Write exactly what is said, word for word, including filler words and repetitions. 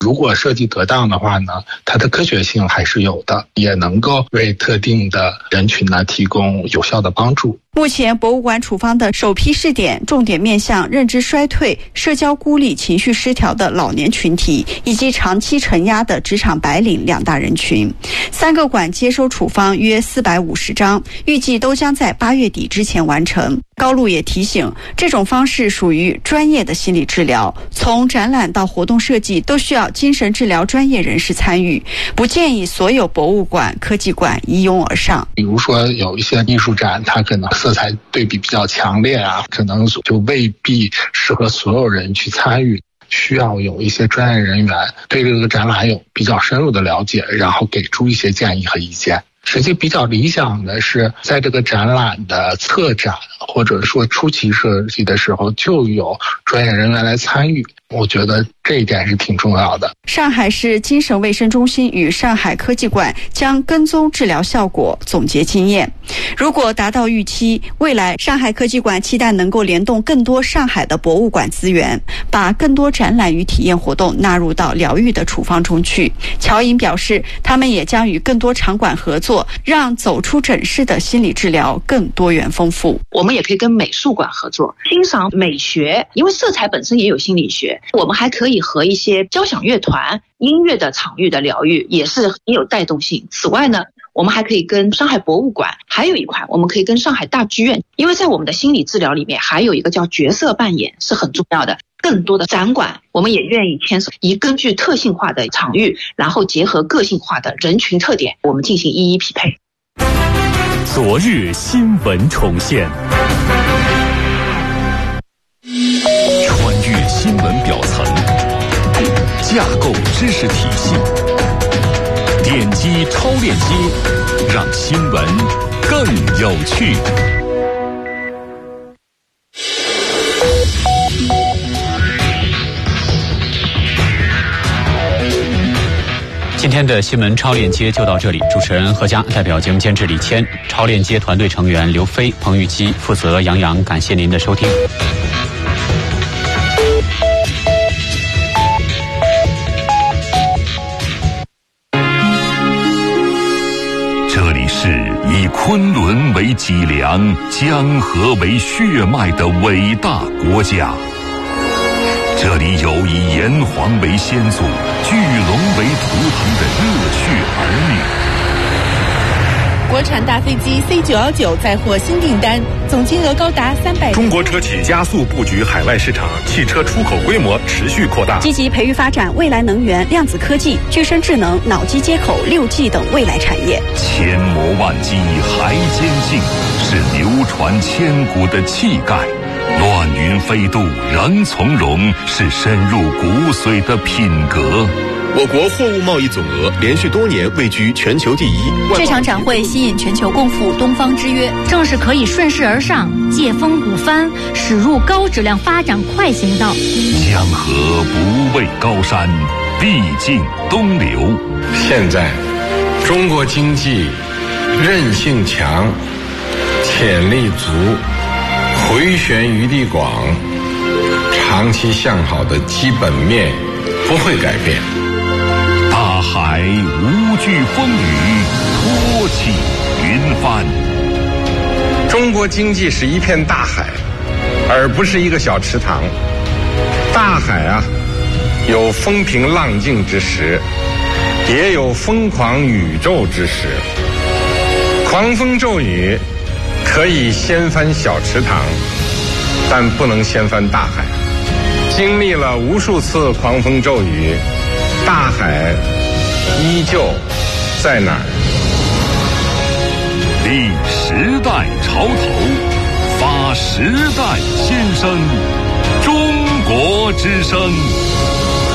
如果设计得当的话呢，它的科学性还是有的，也能够为特定的人群呢提供有效的帮助。 目前博物馆处方的首批试点重点面向认知衰退、社交孤立、情绪失调的老年群体，以及长期承压的职场白领两大人群。三个馆接收处方约四百五十张，预计都将在八月底之前完成。高露也提醒，这种方式属于专业的心理治疗，从展览到活动设计都需要精神治疗专业人士参与，不建议所有博物馆、科技馆一拥而上。 比如说有一些艺术展，它可能色彩对比比较强烈啊，可能就未必适合所有人去参与，需要有一些专业人员对这个展览有比较深入的了解，然后给出一些建议和意见。实际比较理想的是，在这个展览的策展或者说初期设计的时候，就有专业人员来参与，我觉得这一点是挺重要的。 上海市精神卫生中心与上海科技馆将跟踪治疗效果，总结经验。如果达到预期，未来上海科技馆期待能够联动更多上海的博物馆资源，把更多展览与体验活动纳入到疗愈的处方中去。乔颖表示，他们也将与更多场馆合作，让走出诊室的心理治疗更多元丰富。 我们也可以跟美术馆合作，欣赏美学，因为色彩本身也有心理学。我们还可以和一些交响乐团、音乐的场域的疗愈也是很有带动性。此外呢，我们还可以跟上海博物馆，还有一块我们可以跟上海大剧院，因为在我们的心理治疗里面还有一个叫角色扮演是很重要的。更多的展馆我们也愿意牵手，以根据特性化的场域，然后结合个性化的人群特点，我们进行一一匹配。 昨日新闻重现，穿越新闻表层，架构知识体系，点击超链接，让新闻更有趣。今天的新闻超链接就到这里，主持人何佳，代表节目监制李谦，超链接团队成员刘飞、彭玉基，负责杨洋，感谢您的收听。 这里是以昆仑为脊梁、江河为血脉的伟大国家。这里有以炎黄为先祖、巨龙为图腾的热血儿女。国产大飞机 C 九一九再获新订单，总金额高达三百。 中国车企加速布局海外市场，汽车出口规模持续扩大， 积极培育发展未来能源、量子科技、具身智能、脑机接口、六 G 等未来产业。 千磨万击还坚劲，是流传千古的气概。乱云飞渡仍从容，是深入骨髓的品格。 我国货物贸易总额连续多年位居全球第一。 这场展会吸引全球共赴东方之约，正是可以顺势而上、借风鼓帆，驶入高质量发展快行道。 江河不畏高山，必尽东流。 现在，中国经济韧性强，潜力足，回旋余地广，长期向好的基本面不会改变。 大海无惧风雨，托起云帆。 中国经济是一片大海，而不是一个小池塘。大海啊，有风平浪静之时，也有疯狂宇宙之时。狂风骤雨可以掀翻小池塘，但不能掀翻大海。经历了无数次狂风骤雨，大海依旧在哪儿？ 立时代潮头，发时代新声，中国之声。